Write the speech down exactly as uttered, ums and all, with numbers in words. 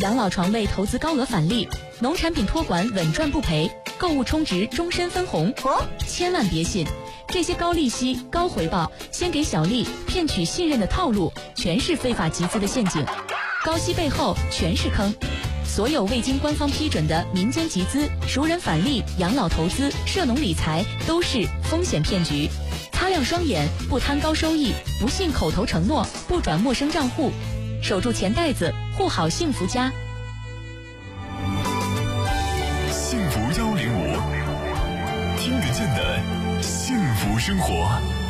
养老床位投资高额返利，农产品托管稳赚不赔，购物充值终身分红。 哦， 千万别信，这些高利息、高回报、先给小利、骗取信任的套路，全是非法集资的陷阱。高息背后全是坑。所有未经官方批准的民间集资、熟人返利、养老投资、涉农理财都是风险骗局。擦亮双眼，不贪高收益，不信口头承诺，不转陌生账户，守住钱袋子，护好幸福家。 幸福幺零五，听得见的幸福生活。